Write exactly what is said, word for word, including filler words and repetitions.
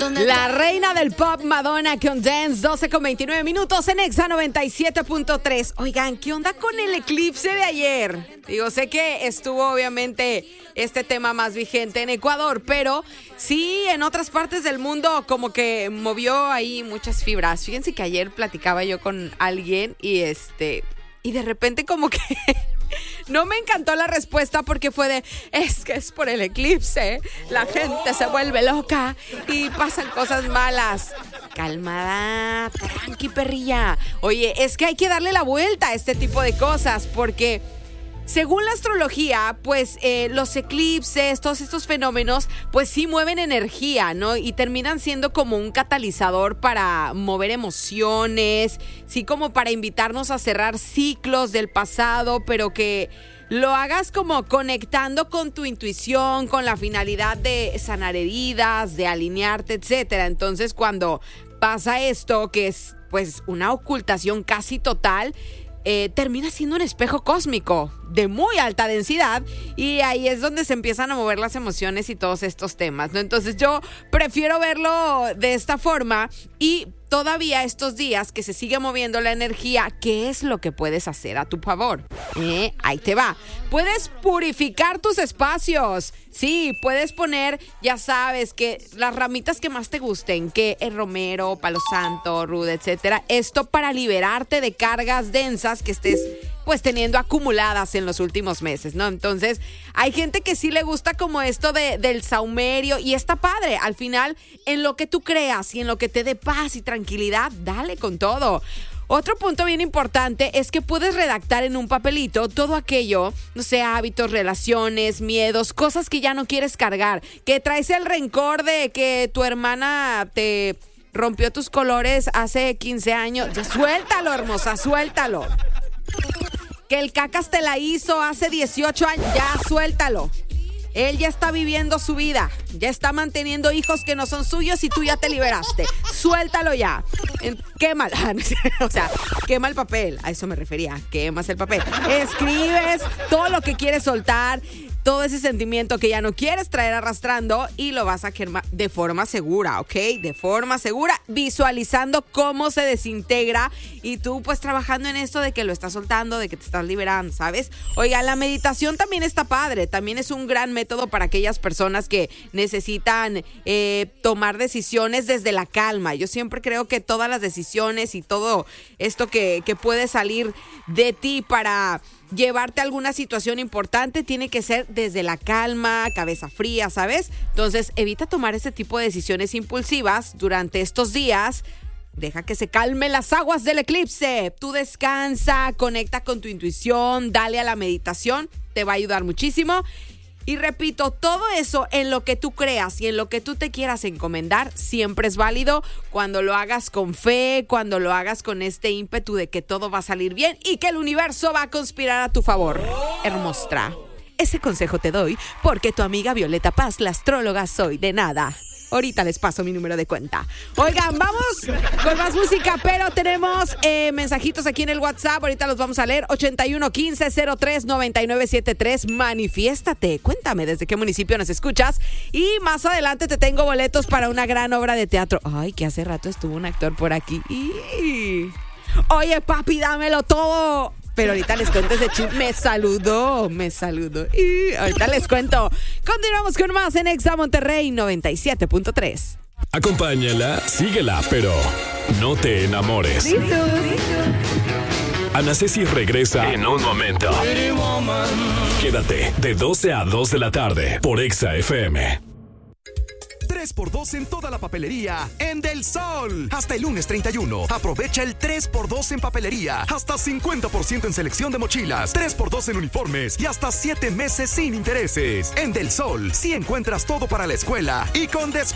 La reina del pop, Madonna, con Dance, doce con veintinueve minutos en Exa noventa y siete punto tres. Oigan, ¿qué onda con el eclipse de ayer? Digo, sé que estuvo obviamente este tema más vigente en Ecuador, pero sí, en otras partes del mundo como que movió ahí muchas fibras. Fíjense que ayer platicaba yo con alguien y este, y de repente como que... No me encantó la respuesta porque fue de, es que es por el eclipse, la gente se vuelve loca y pasan cosas malas. Calmada, tranqui, perrilla. Oye, es que hay que darle la vuelta a este tipo de cosas porque... Según la astrología, pues eh, los eclipses, todos estos fenómenos, pues sí mueven energía, ¿no? Y terminan siendo como un catalizador para mover emociones, sí, como para invitarnos a cerrar ciclos del pasado, pero que lo hagas como conectando con tu intuición, con la finalidad de sanar heridas, de alinearte, etcétera. Entonces, cuando pasa esto, que es pues una ocultación casi total, Eh, termina siendo un espejo cósmico de muy alta densidad y ahí es donde se empiezan a mover las emociones y todos estos temas, ¿no? Entonces yo prefiero verlo de esta forma y todavía estos días que se sigue moviendo la energía, ¿qué es lo que puedes hacer a tu favor? ¿Eh? Ahí te va. Puedes purificar tus espacios. Sí, puedes poner, ya sabes, que las ramitas que más te gusten, que el romero, palo santo, ruda, etcétera. Esto para liberarte de cargas densas que estés pues teniendo acumuladas en los últimos meses, ¿no? Entonces, hay gente que sí le gusta como esto de, del saumerio y está padre. Al final, en lo que tú creas y en lo que te dé paz y tranquilidad, dale con todo. Otro punto bien importante es que puedes redactar en un papelito todo aquello, no sé, hábitos, relaciones, miedos, cosas que ya no quieres cargar, que traes el rencor de que tu hermana te rompió tus colores hace quince años. Ya, suéltalo, hermosa, suéltalo. Que el cacas te la hizo hace dieciocho años, ya suéltalo. Él ya está viviendo su vida, ya está manteniendo hijos que no son suyos y tú ya te liberaste. Suéltalo ya. Quema, o sea, quema el papel, a eso me refería, quemas el papel. Escribes todo lo que quieres soltar, todo ese sentimiento que ya no quieres traer arrastrando y lo vas a quemar de forma segura, ¿ok? De forma segura, visualizando cómo se desintegra y tú pues trabajando en esto de que lo estás soltando, de que te estás liberando, ¿sabes? Oiga, la meditación también está padre, también es un gran método para aquellas personas que necesitan eh, tomar decisiones desde la calma. Yo siempre creo que todas las decisiones y todo esto que, que puede salir de ti para llevarte a alguna situación importante tiene que ser desde la calma, cabeza fría, ¿sabes? Entonces, evita tomar ese tipo de decisiones impulsivas durante estos días. Deja que se calmen las aguas del eclipse. Tú descansa, conecta con tu intuición, dale a la meditación, te va a ayudar muchísimo. Y repito, todo eso en lo que tú creas y en lo que tú te quieras encomendar siempre es válido cuando lo hagas con fe, cuando lo hagas con este ímpetu de que todo va a salir bien y que el universo va a conspirar a tu favor. Hermostra, ese consejo te doy porque tu amiga Violeta Paz, la astróloga, soy. De nada. Ahorita les paso mi número de cuenta. Oigan, vamos con más música, pero tenemos eh, mensajitos aquí en el WhatsApp. Ahorita los vamos a leer. ochenta y uno, quince, cero tres, noventa y nueve setenta y tres. Manifiéstate. Cuéntame desde qué municipio nos escuchas. Y más adelante te tengo boletos para una gran obra de teatro. Ay, que hace rato estuvo un actor por aquí. Y... Oye, papi, dámelo todo. Pero ahorita les cuento ese chip. Me saludó, me saludó. Y ahorita les cuento. Continuamos con más en Exa Monterrey noventa y siete punto tres. Acompáñala, síguela, pero no te enamores. ¿Listo? Ana Ceci regresa en un momento. Quédate de doce a dos de la tarde por Exa F M. tres por dos en toda la papelería en Del Sol. Hasta el lunes treinta y uno. Aprovecha el tres por dos en papelería. Hasta cincuenta por ciento en selección de mochilas. tres por dos en uniformes. Y hasta siete meses sin intereses. En Del Sol, sí encuentras todo para la escuela. Y con descuento.